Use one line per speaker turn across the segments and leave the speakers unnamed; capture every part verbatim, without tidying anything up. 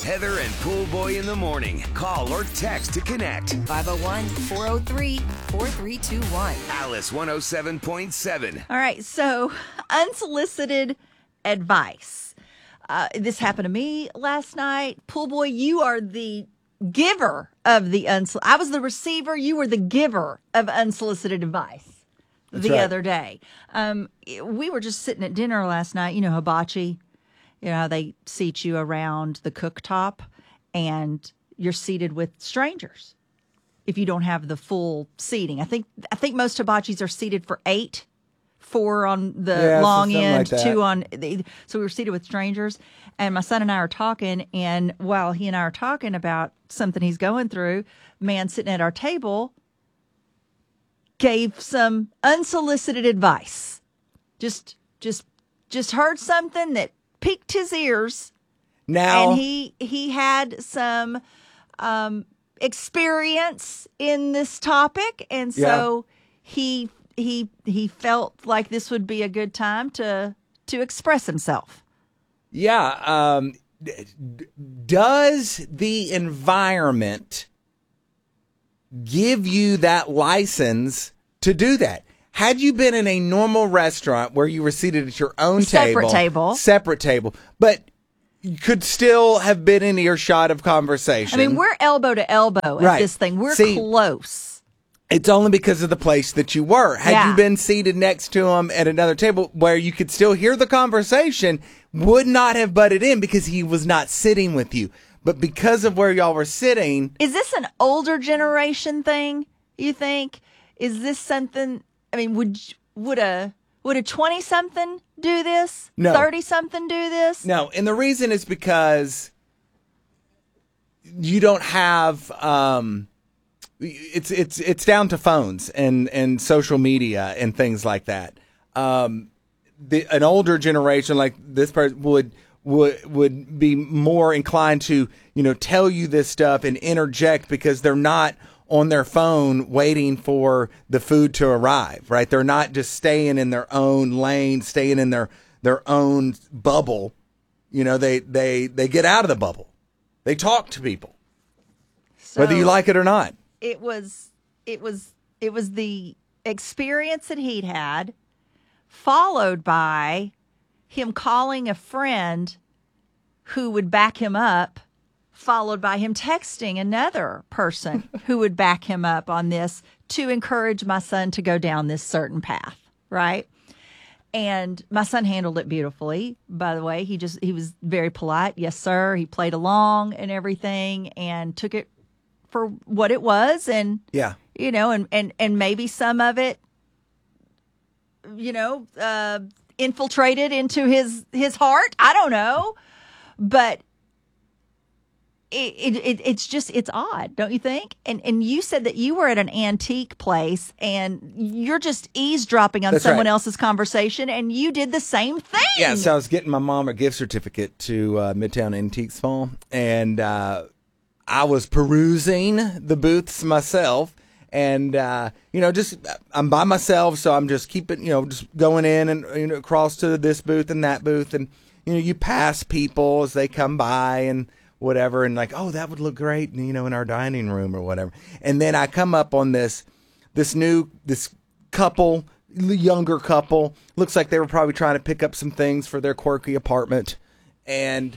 Heather and Pool Boy in the morning. Call or text to connect.
five oh one, four oh three, four three two one.
Alice one oh seven point seven.
All right, so unsolicited advice. Uh, this happened to me last night. Pool Boy, you are the giver of the unsolicited. I was the receiver. You were the giver of unsolicited advice
That's
the
right.
other day. Um, we were just sitting at dinner last night. You know, hibachi. You know, they seat you around the cooktop and you're seated with strangers if you don't have the full seating. I think I think most hibachis are seated for eight, four on the
Yeah, so
long
something
end,
like that.
two on the, so we were seated with strangers, and my son and I are talking, and while he and I are talking about something he's going through, man sitting at our table gave some unsolicited advice. Just just just heard something that piqued his ears.
Now,
And he he had some um, experience in this topic, and so he he he felt like this would be a good time to to express himself.
yeah, um, d- d- does the environment give you that license to do that? Had you been in a normal restaurant where you were seated at your own
Separate
table,
table.
separate table, but you could still have been in earshot of conversation.
I mean, we're elbow to elbow at
Right.
this thing. We're
See,
close.
It's only because of the place that you were. Had
Yeah.
you been seated next to him at another table where you could still hear the conversation, would not have butted in because he was not sitting with you. But because of where y'all were sitting,
Is this an older generation thing, you think? Is this something, I mean, would would a would a twenty-something do this?
No.
thirty-something do this?
no. And the reason is because you don't have, um, it's, it's, it's down to phones and, and social media and things like that. Um, the, an older generation like this person would, would, would be more inclined to, you know, tell you this stuff and interject because they're not on their phone waiting for the food to arrive, right? They're not just staying in their own lane, staying in their, their own bubble. You know, they, they, they get out of the bubble. They talk to people,
So
whether you like it or not.
it was it was it was the experience that he'd had, followed by him calling a friend who would back him up, followed by him texting another person who would back him up on this to encourage my son to go down this certain path, right? And my son handled it beautifully, by the way. He just, he was very polite. Yes, sir. He played along and everything and took it for what it was. And,
Yeah.
you know, and, and, and maybe some of it, you know, uh, infiltrated into his, his heart. I don't know. But It, it, it it's just it's odd, don't you think? And and you said that you were at an antique place and you're just eavesdropping on
That's
someone
right.
else's conversation, and you did the same thing.
Yeah, so I was getting my mom a gift certificate to uh, Midtown Antiques Mall, and uh, I was perusing the booths myself, and uh, you know, just I'm by myself, so I'm just keeping, you know, just going in and you know across to this booth and that booth, and you know, you pass people as they come by and whatever, and like, oh, that would look great, you know, in our dining room or whatever. And then I come up on this, this new, this couple, younger couple, looks like they were probably trying to pick up some things for their quirky apartment. And,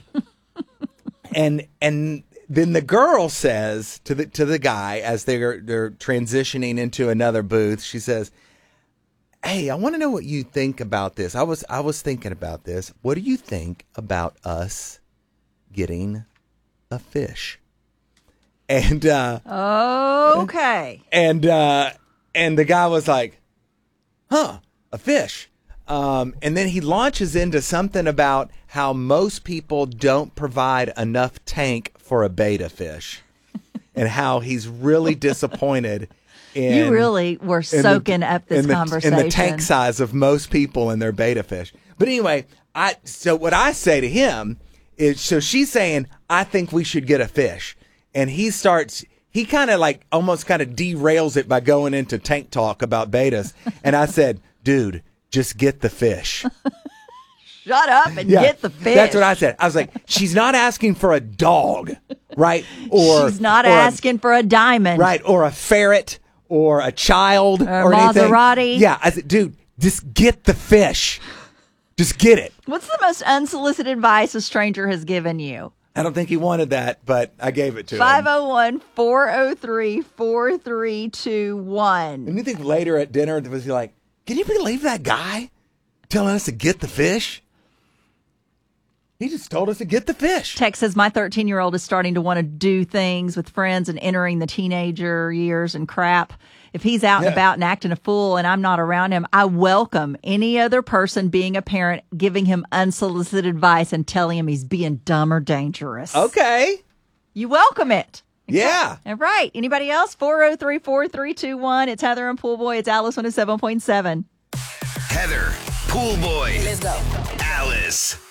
and, and then the girl says to the, to the guy as they're, they're transitioning into another booth, she says, hey, I want to know what you think about this. I was, I was thinking about this. What do you think about us getting a fish? And uh
Okay.
and uh and the guy was like, huh, a fish. Um and then he launches into something about how most people don't provide enough tank for a betta fish and how he's really disappointed in
You really were
in the-
soaking up this
in the,
conversation.
in the tank size of most people and their betta fish. But anyway, I so what I say to him is, so she's saying, I think we should get a fish. And he starts, he kind of like almost kind of derails it by going into tank talk about bettas. And I said, dude, just get the fish.
shut up and
Yeah,
get the fish.
That's what I said. I was like, she's not asking for a dog, right? Or
She's not
or a-
asking for a diamond.
right, or a ferret, or a child,
Or
or anything.
Maserati.
Yeah, I said, dude, just get the fish. Just get it.
What's the most unsolicited advice a stranger has given you?
I don't think he wanted that, but I gave it to him.
five oh one, four oh three, four three two one.
And you think later at dinner, was he like, can you believe that guy telling us to get the fish? He just told us to get the fish.
Tex says, my thirteen-year-old is starting to want to do things with friends and entering the teenager years and crap. If he's out and
Yeah.
about and acting a fool and I'm not around him, I welcome any other person being a parent giving him unsolicited advice and telling him he's being dumb or dangerous.
Okay.
You welcome it.
Yeah.
All right. Anybody else? four oh three, four three two one. It's Heather and Pool Boy. It's Alice one oh seven point seven.
Heather, Pool Boy. Let's go. Alice.